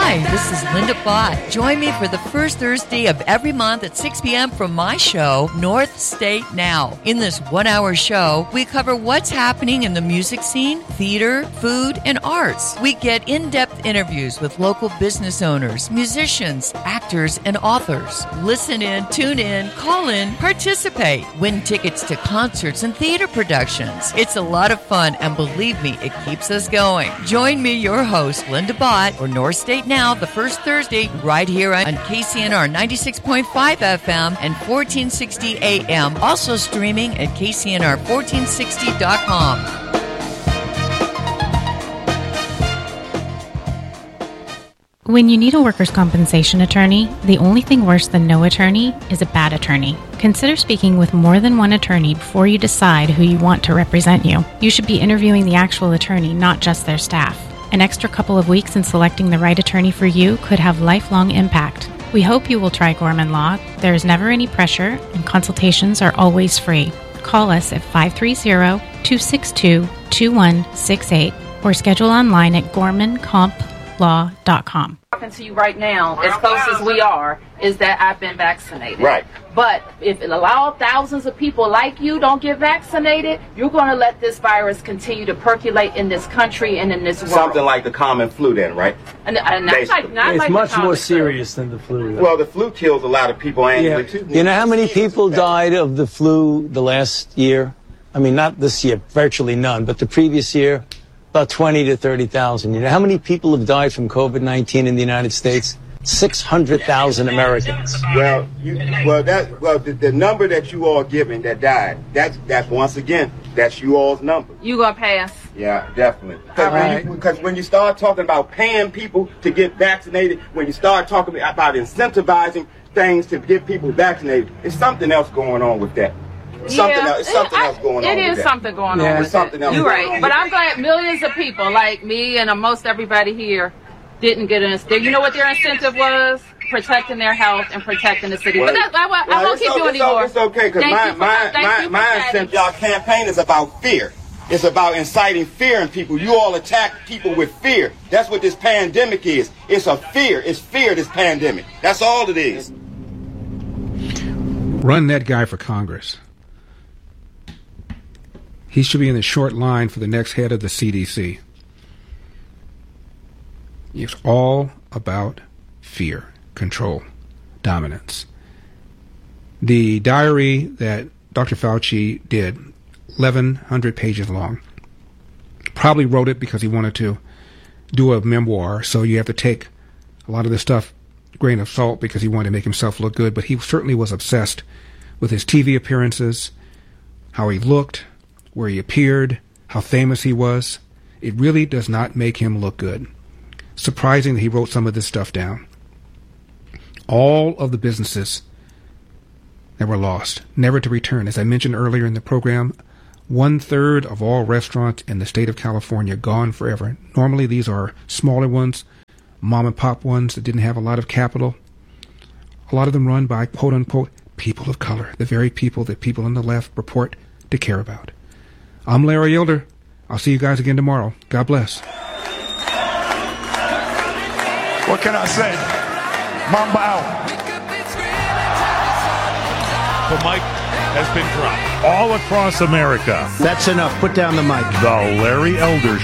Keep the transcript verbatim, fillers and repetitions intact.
Hi, this is Linda Bott. Join me for the first Thursday of every month at six p.m. from my show, North State Now. In this one-hour show, we cover what's happening in the music scene, theater, food, and arts. We get in-depth interviews with local business owners, musicians, actors, and authors. Listen in, tune in, call in, participate. Win tickets to concerts and theater productions. It's a lot of fun, and believe me, it keeps us going. Join me, your host, Linda Bott, for North State Now, the first Thursday, right here on K C N R ninety-six point five F M and fourteen sixty A M. Also streaming at K C N R fourteen sixty dot com. When you need a workers' compensation attorney, the only thing worse than no attorney is a bad attorney. Consider speaking with more than one attorney before you decide who you want to represent you. You should be interviewing the actual attorney, not just their staff. An extra couple of weeks in selecting the right attorney for you could have lifelong impact. We hope you will try Gorman Law. There is never any pressure, and consultations are always free. Call us at five three zero, two six two, two one six eight or schedule online at gorman comp law dot com. Talking to you right now, as close as we are, is that I've been vaccinated. Right. But if it allow thousands of people like you don't get vaccinated, you're going to let this virus continue to percolate in this country and in this world. Something like the common flu then, right? And, and not like, not it's like much the more serious than the flu. Though. Well, the flu kills a lot of people annually, yeah. too. You know how many people died of the flu the last year? I mean, not this year, virtually none, but the previous year, about twenty to thirty thousand. You know how many people have died from COVID nineteen in the United States? six hundred thousand Americans. Well, you, well, that, well, the, the number that you all giving that died, that's, that's once again, that's you all's number. You gonna pass? Yeah, definitely. Because right. when, you, when you start talking about paying people to get vaccinated, when you start talking about incentivizing things to get people vaccinated, it's something else going on with that. It's something yeah, else, it's something I, else going it on. It is with something going yeah, on with something it. else. You're right. But I'm glad millions of people like me and uh, most everybody here didn't get an incentive. You know what their incentive was? Protecting their health and protecting the city. Well, but that's, I, I, well, I won't keep so, you anymore. It's okay, because my, my, my, my incentive, y'all campaign is about fear. It's about inciting fear in people. You all attack people with fear. That's what this pandemic is. It's a fear. It's fear, this pandemic. That's all it is. Run that guy for Congress. He should be in the short line for the next head of the C D C. It's all about fear, control, dominance. The diary that Doctor Fauci did, eleven hundred pages long, probably wrote it because he wanted to do a memoir, so you have to take a lot of this stuff with a grain of salt because he wanted to make himself look good, but he certainly was obsessed with his T V appearances, how he looked, where he appeared, how famous he was. It really does not make him look good. Surprising that he wrote some of this stuff down. All of the businesses that were lost, never to return. As I mentioned earlier in the program, one-third of all restaurants in the state of California gone forever. Normally these are smaller ones, mom-and-pop ones that didn't have a lot of capital. A lot of them run by, quote-unquote, people of color, the very people that people on the left purport to care about. I'm Larry Elder. I'll see you guys again tomorrow. God bless. What can I say? Mamba out. The mic has been dropped all across America. That's enough. Put down the mic. The Larry Elder